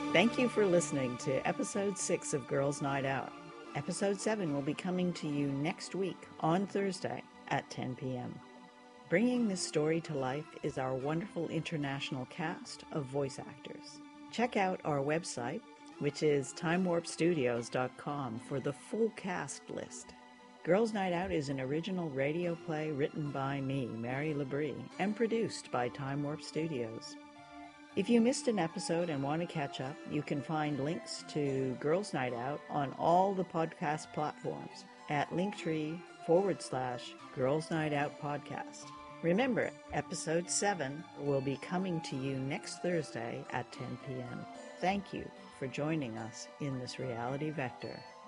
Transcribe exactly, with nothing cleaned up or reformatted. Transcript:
Thank you for listening to episode six of Girls Night Out. Episode seven will be coming to you next week on Thursday at ten p.m. Bringing this story to life is our wonderful international cast of voice actors. Check out our website, which is time warp studios dot com, for the full cast list. Girls Night Out is an original radio play written by me, Mary Labrie, and produced by Time Warp Studios. If you missed an episode and want to catch up, you can find links to Girls Night Out on all the podcast platforms at linktree forward slash Girls Night Out Podcast. Remember, episode seven will be coming to you next Thursday at ten p.m. Thank you for joining us in this reality vector.